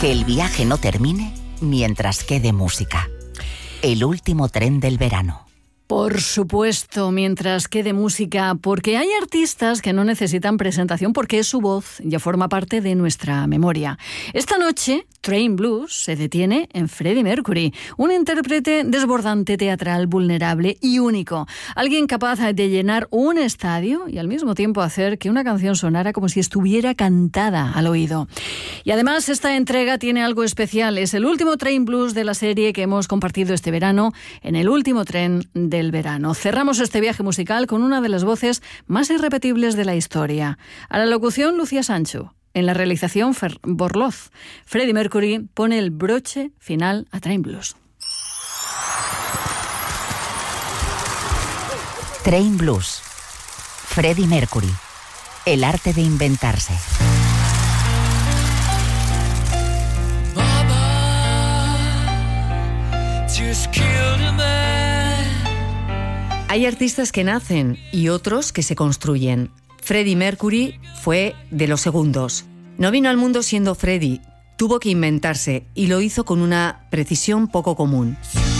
Que el viaje no termine mientras quede música. El último tren del verano. Por supuesto, mientras quede música, porque hay artistas que no necesitan presentación porque su voz ya forma parte de nuestra memoria. Esta noche, Train Blues se detiene en Freddie Mercury, un intérprete desbordante, teatral, vulnerable y único. Alguien capaz de llenar un estadio y al mismo tiempo hacer que una canción sonara como si estuviera cantada al oído. Y además esta entrega tiene algo especial. Es el último Train Blues de la serie que hemos compartido este verano en el último tren del verano. Cerramos este viaje musical con una de las voces más irrepetibles de la historia. A la locución, Lucía Sancho. En la realización, Borloz. Freddie Mercury pone el broche final a Train Blues. Train Blues. Freddie Mercury. El arte de inventarse. Hay artistas que nacen y otros que se construyen. Freddie Mercury fue de los segundos. No vino al mundo siendo Freddie, tuvo que inventarse y lo hizo con una precisión poco común.